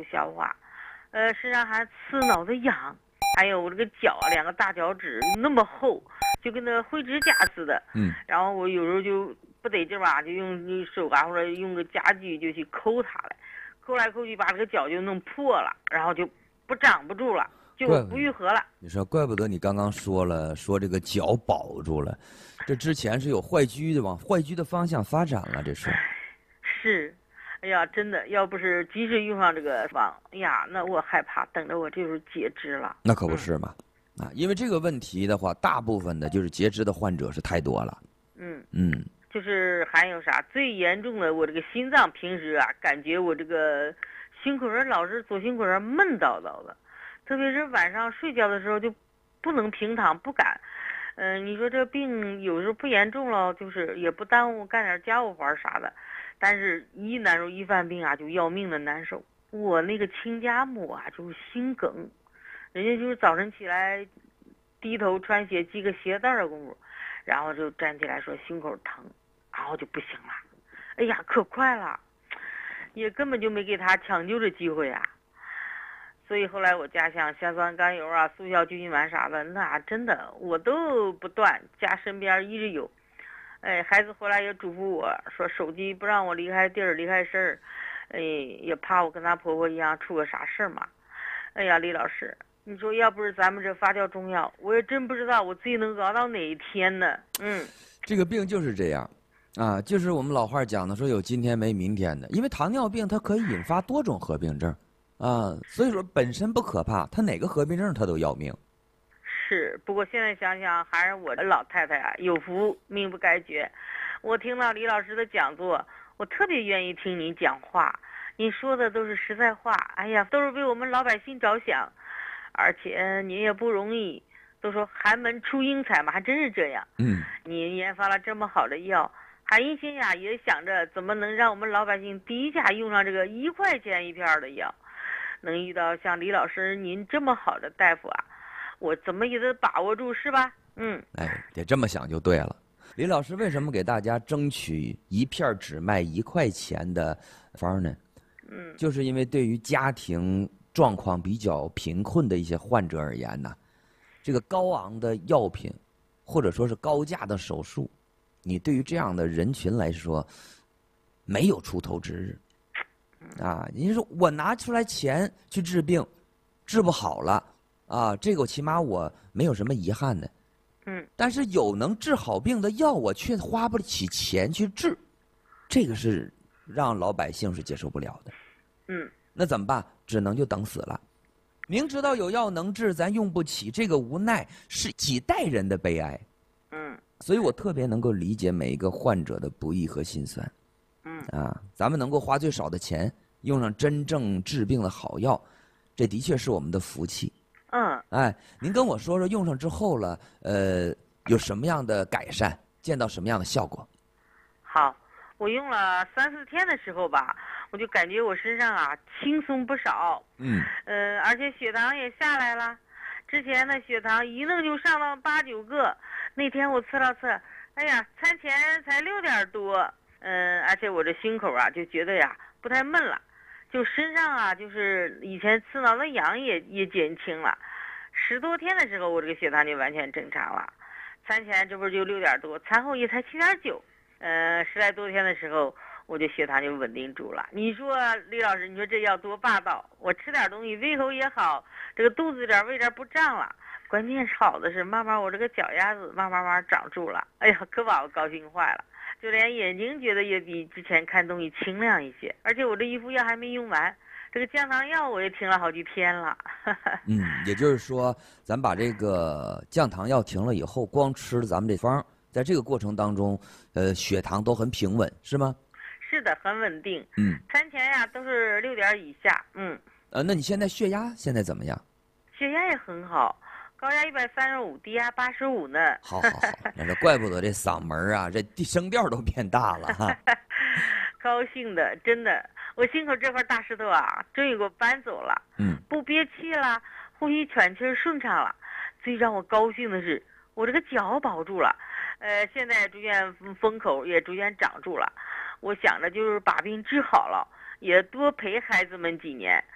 消化，身上还刺挠的痒，还有我这个脚啊，2个大脚趾那么厚，就跟那灰指甲似的。然后我有时候就不得劲吧，就用手啊或者用个家具就去抠它来，抠来抠去把这个脚就弄破了，然后就长不住了，就不愈合了。 你说，怪不得你刚刚说这个脚保住了，这之前是有坏疽的，往坏疽的方向发展了，这是。 是。哎呀，真的，要不是及时用上这个方，哎呀，那我害怕，等着我就是截肢了。 那可不是嘛，因为这个问题的话，大部分的就是截肢的患者是太多了。 就是还有啥最严重的，我这个心脏平时啊，感觉我这个心口人老是左心口人闷叨叨的，特别是晚上睡觉的时候就不能平躺，不敢。你说这病有时候不严重了，就是也不耽误干点家务活啥的。但是一难受一犯病啊，就要命的难受。我那个亲家母啊，就是心梗，人家就是早晨起来低头穿鞋系个鞋带的功夫，然后就站起来说心口疼，然后就不行了。哎呀，可快了，也根本就没给他抢救的机会啊。所以后来我加像硝酸甘油啊、速效救心丸啥的，那真的我都不断，家身边一直有。孩子回来也嘱咐我说，手机不让我离开地儿离开事儿，也怕我跟她婆婆一样出个啥事儿嘛。哎呀，李老师，你说要不是咱们这发酵中药，我也真不知道我自己能熬到哪一天呢。 这个病就是这样，就是我们老话讲的说有今天没明天的，因为糖尿病它可以引发多种合并症，所以说本身不可怕，它哪个合并症它都要命。 是，不过现在想想，还是我的老太太啊有福，命不该绝。我听到李老师的讲座，我特别愿意听您讲话，您说的都是实在话，哎呀，都是为我们老百姓着想，而且您也不容易，都说寒门出英才嘛，还真是这样。您研发了这么好的药，还一心呀也想着怎么能让我们老百姓低价用上这个1块钱一片的药，能遇到像李老师您这么好的大夫啊，我怎么也得把握住，是吧？ 得这么想就对了。李老师为什么给大家争取一片只卖1块钱的方呢？就是因为对于家庭状况比较贫困的一些患者而言呢，这个高昂的药品，或者说是高价的手术，你对于这样的人群来说，没有出头之日。你说我拿出来钱去治病，治不好了。这个起码我没有什么遗憾的，但是有能治好病的药，我却花不起钱去治，这个是让老百姓是接受不了的。那怎么办？只能就等死了。明知道有药能治，咱用不起，这个无奈是几代人的悲哀。所以我特别能够理解每一个患者的不易和心酸。咱们能够花最少的钱，用上真正治病的好药，这的确是我们的福气。您跟我说说用上之后了，有什么样的改善，见到什么样的效果？ 好，我用了3、4天的时候吧，我就感觉我身上啊轻松不少。而且血糖也下来了，之前的血糖一弄就上到8、9个，那天我测了测，哎呀，餐前才6点多。而且我这心口啊就觉得呀不太闷了。就身上啊，就是以前刺挠的痒也减轻了，10多天的时候，我这个血糖就完全正常了。餐前这不是就6点多，餐后也才7.9。10来多天的时候，我这血糖就稳定住了。你说李老师，你说这药多霸道！我吃点东西胃口也好，这个肚子胃点不胀了。关键好的是，慢慢我这个脚丫子慢长住了。哎呀，可把我高兴坏了。就连眼睛觉得也比之前看东西清亮一些，而且我这一副药还没用完，这个降糖药我也停了好几天了。 也就是说，咱把这个降糖药停了以后，光吃了咱们这方，在这个过程当中，血糖都很平稳，是吗？ 是的，很稳定。餐前呀都是6点以下。 那你现在血压现在怎么样？ 血压也很好。高压135，低压85呢。 好，那怪不得这嗓门啊，这声调都变大了哈。 高兴的，真的，我心口这块大石头啊，终于给我搬走了。不憋气了，呼吸喘气顺畅了。最让我高兴的是，我这个脚保住了。现在逐渐封口也逐渐长住了。我想着就是把病治好了，也多陪孩子们几年。